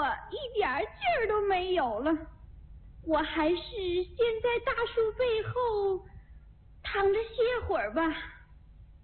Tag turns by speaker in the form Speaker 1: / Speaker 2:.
Speaker 1: 我一点劲儿都没有了，我还是先在大树背后躺着歇会儿吧。